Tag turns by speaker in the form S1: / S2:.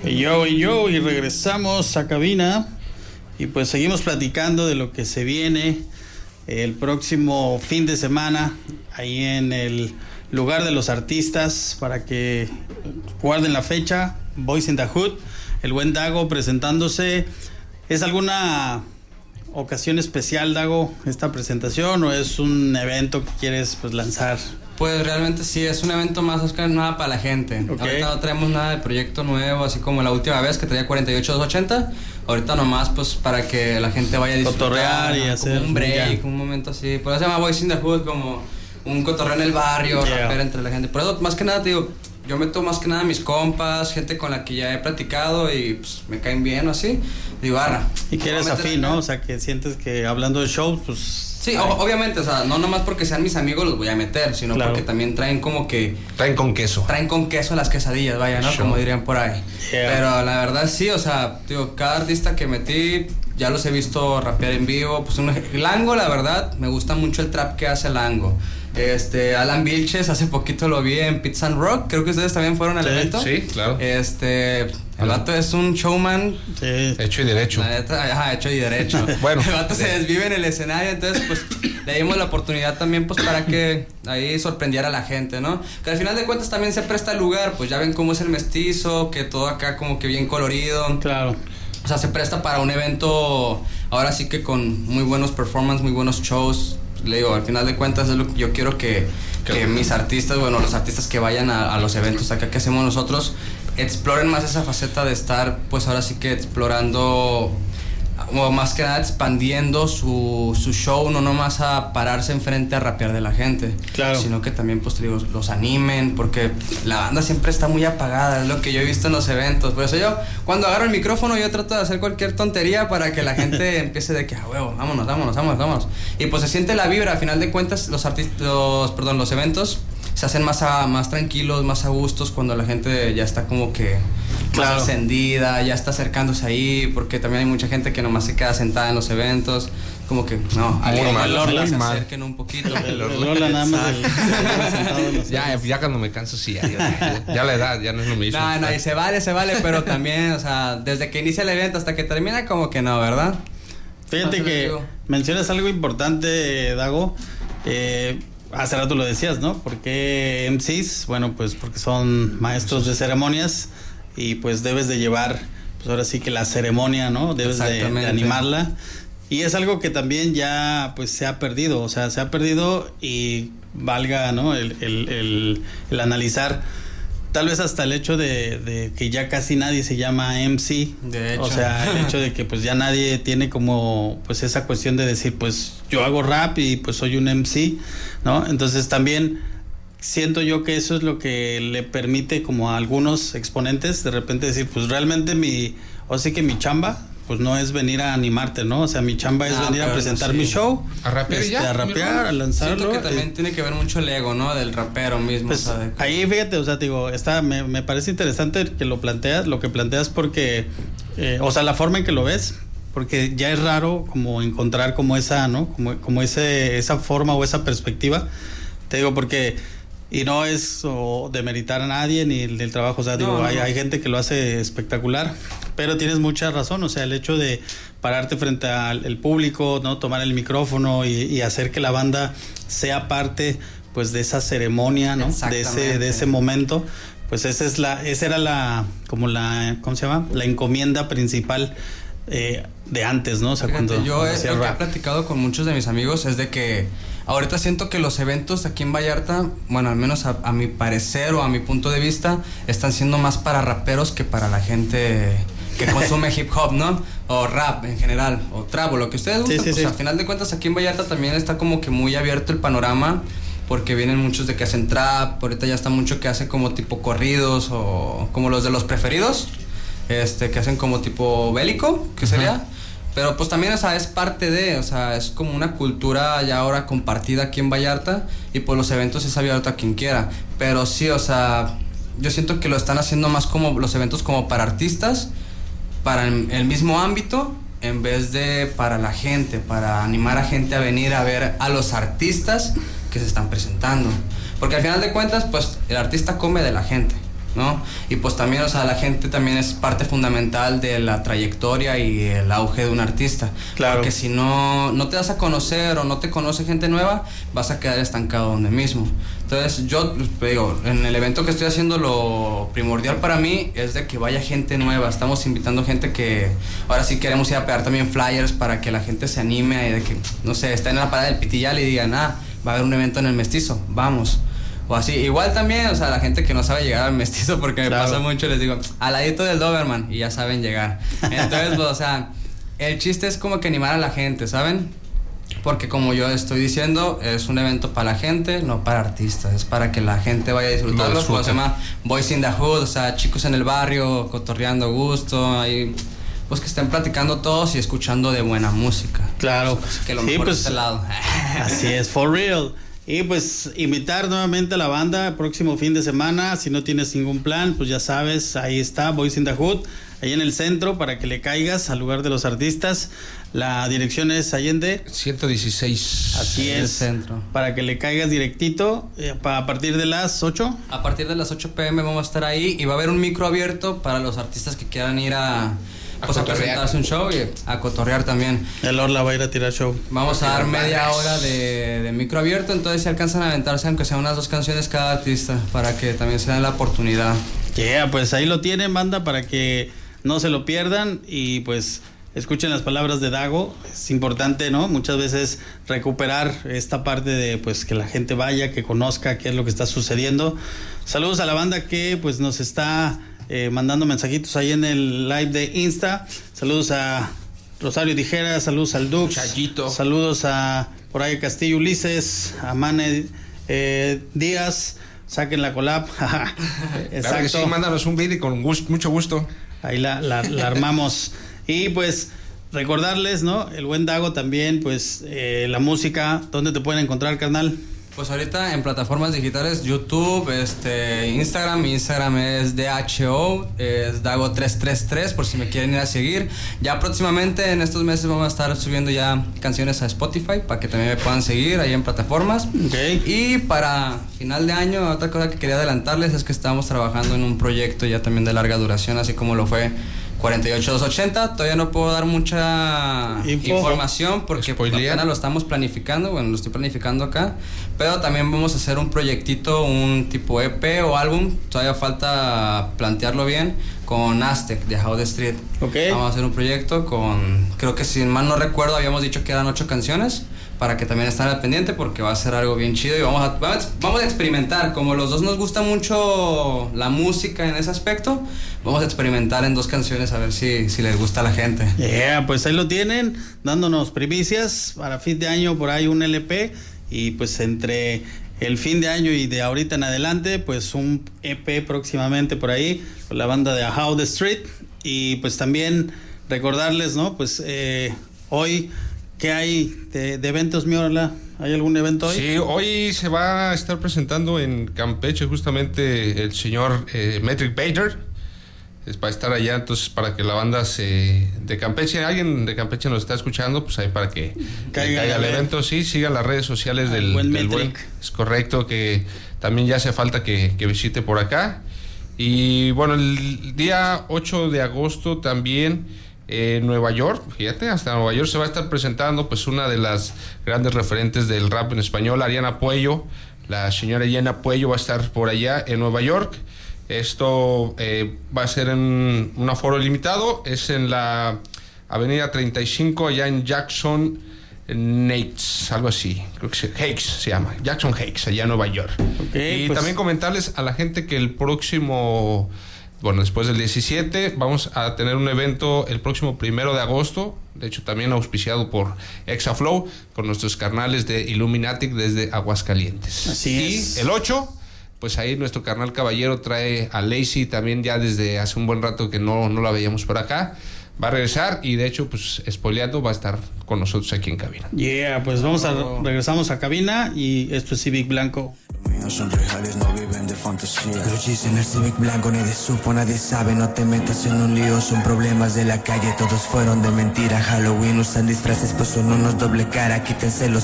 S1: Y regresamos a cabina y pues seguimos platicando de lo que se viene el próximo fin de semana ahí en el lugar de los artistas, para que guarden la fecha. Boys in the Hood, el buen Dago presentándose. ¿Es alguna ocasión especial, Dago, esta presentación, o es un evento que quieres pues lanzar?
S2: Pues realmente sí, es un evento más que nada para la gente. Okay. Ahorita no traemos nada de proyecto nuevo, así como la última vez que traía 48280. Ahorita nomás pues para que la gente vaya a disfrutar,
S1: cotorrear y hacer
S2: un break, un momento así. Por eso se llama Boys in the Hood, como un cotorreo en el barrio, rapear entre la gente. Por eso más que nada te digo, yo meto más que nada mis compas, gente con la que ya he platicado y pues me caen bien o así. Digo, arra.
S1: Y que eres afín, ¿no? O sea, que sientes que hablando de shows, pues...
S2: Sí, obviamente, o sea, no nomás porque sean mis amigos los voy a meter, sino porque también traen como que...
S3: Traen con queso.
S2: Traen con queso las quesadillas, vaya, ¿no? Como dirían por ahí. Pero la verdad sí, o sea, digo, cada artista que metí, ya los he visto rapear en vivo. Pues Lango, la verdad, me gusta mucho el trap que hace Lango. Alan Vilches, hace poquito lo vi en Pizza and Rock, creo que ustedes también fueron al evento.
S3: Sí, claro.
S2: El vato es un showman.
S3: Sí. Hecho y derecho.
S2: La neta, hecho y derecho.
S3: Bueno.
S2: El vato se desvive en el escenario, entonces pues le dimos la oportunidad también pues para que ahí sorprendiera a la gente, ¿no? Que al final de cuentas también se presta el lugar, pues ya ven cómo es el mestizo, que todo acá como que bien colorido.
S1: Claro.
S2: O sea, se presta para un evento, ahora sí que con muy buenos performances, muy buenos shows. Le digo, al final de cuentas es lo que yo quiero que mis artistas, bueno, los artistas que vayan a los eventos acá que hacemos nosotros, exploren más esa faceta de estar, pues ahora sí que explorando, o más que nada expandiendo su show, no nomás a pararse enfrente a rapear de la gente,
S1: claro,
S2: sino que también pues digo, los animen, porque la banda siempre está muy apagada, es lo que yo he visto en los eventos. Por eso yo, cuando agarro el micrófono, yo trato de hacer cualquier tontería para que la gente empiece de que, huevo, vámonos. Y pues se siente la vibra, al final de cuentas los eventos se hacen más tranquilos, más a gustos cuando la gente ya está como que más encendida, ya está acercándose ahí, porque también hay mucha gente que nomás se queda sentada en los eventos, como que no,
S3: Lola
S2: se acerquen un poquito.
S1: Lola nada más
S3: ya cuando me canso sí, ya la edad ya no es lo mismo.
S2: No, y se vale, pero también, o sea, desde que inicia el evento hasta que termina como que no, ¿verdad?
S1: Fíjate que mencionas algo importante, Dago. Hace rato lo decías, ¿no? ¿Por qué MCs? Bueno, pues porque son maestros de ceremonias y pues debes de llevar, pues ahora sí que la ceremonia, ¿no? Debes de animarla. Y es algo que también ya pues se ha perdido, o sea, se ha perdido y valga, ¿no? El analizar. Tal vez hasta el hecho de que ya casi nadie se llama MC.
S2: De hecho.
S1: O sea, el hecho de que pues ya nadie tiene como pues esa cuestión de decir pues yo hago rap y pues soy un MC, ¿no? Entonces también siento yo que eso es lo que le permite como a algunos exponentes de repente decir pues realmente mi chamba pues no es venir a animarte, ¿no? O sea, mi chamba es venir a presentar mi show,
S3: a rapear,
S1: a rapear, a lanzarlo.
S2: Siento que también tiene que ver mucho el ego, ¿no? Del rapero mismo.
S1: Pues, o sea, ahí fíjate, o sea, te digo, me parece interesante que lo que planteas porque, o sea, la forma en que lo ves, porque ya es raro como encontrar como esa, ¿no? Como esa forma o esa perspectiva. Te digo porque... Y no es demeritar a nadie ni el del trabajo, o sea, digo, hay gente que lo hace espectacular, pero tienes mucha razón, o sea, el hecho de pararte frente al público, ¿no? Tomar el micrófono y hacer que la banda sea parte, pues, de esa ceremonia, ¿no? De ese momento, pues esa era la ¿cómo se llama? La encomienda principal de antes, ¿no? O sea,
S2: fíjate,
S1: cuando
S2: yo lo que he platicado con muchos de mis amigos es de que ahorita siento que los eventos aquí en Vallarta, bueno, al menos a mi parecer o a mi punto de vista, están siendo más para raperos que para la gente que consume hip hop, ¿no? O rap en general, o trap, o lo que ustedes gusten. Pues al final de cuentas aquí en Vallarta también está como que muy abierto el panorama, porque vienen muchos de que hacen trap, ahorita ya está mucho que hace como tipo corridos o como los de Los Preferidos, que hacen como tipo bélico, ¿qué sería? Pero pues también, o sea, es parte de, o sea, es como una cultura ya ahora compartida aquí en Vallarta y pues los eventos es abierto a quien quiera. Pero sí, o sea, yo siento que lo están haciendo más como los eventos como para artistas, para el mismo ámbito, en vez de para la gente, para animar a gente a venir a ver a los artistas que se están presentando. Porque al final de cuentas, pues el artista come de la gente. ¿no? Y pues también, o sea, la gente también es parte fundamental de la trayectoria y el auge de un artista.
S1: Claro.
S2: Porque si no te das a conocer o no te conoce gente nueva, vas a quedar estancado donde mismo. Entonces yo digo, en el evento que estoy haciendo, lo primordial para mí es de que vaya gente nueva. Estamos invitando gente que ahora sí queremos ir a pegar también flyers para que la gente se anime y de que, no sé, está en la parada del Pitillal y digan, va a haber un evento en el Mestizo, vamos. O así, igual también, o sea, la gente que no sabe llegar al Mestizo, porque me pasa mucho, les digo, al ladito del Doberman, y ya saben llegar. Entonces, pues, o sea, el chiste es como que animar a la gente, ¿saben? Porque como yo estoy diciendo, es un evento para la gente, no para artistas, es para que la gente vaya a disfrutarlo, como se llama Boys in the Hood, o sea, chicos en el barrio, cotorreando a gusto, ahí, pues que estén platicando todos y escuchando de buena música.
S1: Claro.
S2: Que lo mejor
S1: pues,
S2: es este lado.
S1: Así es, for real. Y pues invitar nuevamente a la banda el próximo fin de semana. Si no tienes ningún plan, pues ya sabes, ahí está Boys in the Hood, ahí en el centro, para que le caigas al lugar de los artistas. La dirección es Allende
S3: 116.
S1: Así es,
S2: el centro.
S1: Para que le caigas directito, a partir de las 8.
S2: A partir de las 8 p.m. vamos a estar ahí y va a haber un micro abierto para los artistas que quieran ir a presentarse un show y a cotorrear también.
S1: El Orla va a ir a tirar show.
S2: Vamos a dar media hora de micro abierto, entonces si alcanzan a aventarse aunque sean unas 2 canciones cada artista, para que también se den la oportunidad.
S1: Pues ahí lo tienen, banda, para que no se lo pierdan y pues escuchen las palabras de Dago. Es importante, ¿no? Muchas veces recuperar esta parte de pues que la gente vaya, que conozca qué es lo que está sucediendo. Saludos a la banda que pues nos está mandando mensajitos ahí en el live de Insta. Saludos a Rosario Tijeras, saludos al Dux,
S3: Chayito.
S1: Saludos a por ahí Castillo Ulises, a Mane Díaz. Saquen la collab.
S3: Exacto. Claro que sí, mándanos un video con mucho gusto.
S1: Ahí la armamos. Y pues recordarles, ¿no? El buen Dago también, pues la música, ¿dónde te pueden encontrar, carnal?
S2: Pues ahorita en plataformas digitales, YouTube, Instagram. Mi Instagram es DHO, es Dago333, por si me quieren ir a seguir. Ya próximamente en estos meses vamos a estar subiendo ya canciones a Spotify para que también me puedan seguir ahí en plataformas.
S1: Okay.
S2: Y para final de año, otra cosa que quería adelantarles es que estamos trabajando en un proyecto ya también de larga duración, así como lo fue 48280. Todavía no puedo dar mucha información porque apenas lo estamos planificando. Bueno, lo estoy planificando acá, pero también vamos a hacer un proyectito, un tipo EP o álbum. Todavía falta plantearlo bien, con Aztec de How the Street.
S1: Okay.
S2: Vamos a hacer un proyecto con, creo que si mal no recuerdo, habíamos dicho que eran 8 canciones, para que también estén al pendiente, porque va a ser algo bien chido y vamos a experimentar. Como los dos nos gusta mucho la música en ese aspecto, vamos a experimentar en 2 canciones a ver si les gusta a la gente.
S1: Pues ahí lo tienen, dándonos primicias para fin de año, por ahí un LP, y pues entre el fin de año y de ahorita en adelante, pues un EP próximamente por ahí, con la banda de How the Street. Y pues también recordarles, ¿no? Pues hoy, ¿qué hay de eventos, mi Orla? ¿Hay algún evento hoy?
S3: Sí, hoy se va a estar presentando en Campeche justamente el señor Metric Bader. Va a estar allá, entonces para que la banda de Campeche, alguien de Campeche nos está escuchando, pues ahí para que caiga al evento. Sí, sigan las redes sociales del buen. Es correcto, que también ya hace falta que visite por acá. Y bueno, el día 8 de agosto también Nueva York, fíjate, hasta Nueva York se va a estar presentando pues una de las grandes referentes del rap en español, Ariana Puello. La señora Ariana Puello va a estar por allá en Nueva York. Esto va a ser en un aforo limitado, es en la avenida 35, allá en Jackson Heights, algo así, creo que Heights se llama, Jackson Heights, allá en Nueva York.
S1: Okay,
S3: y
S1: pues
S3: también comentarles a la gente que el próximo, bueno, después del 17, vamos a tener un evento el próximo 1 de agosto, de hecho también auspiciado por Exaflow, con nuestros carnales de Illuminatic desde Aguascalientes.
S1: Así es.
S3: Y el 8... pues ahí nuestro carnal Caballero trae a Lacey también, ya desde hace un buen rato que no la veíamos por acá. Va a regresar y de hecho, pues spoileando, va a estar con nosotros aquí en cabina.
S1: Pues regresamos a cabina y esto es Civic Blanco.
S4: Son reales, no viven de fantasía. Los G's en el Civic Blanco, nadie supo, nadie sabe. No te metas en un lío, son problemas de la calle. Todos fueron de mentira. Halloween usan disfraces, pues son unos doble cara. Quítense los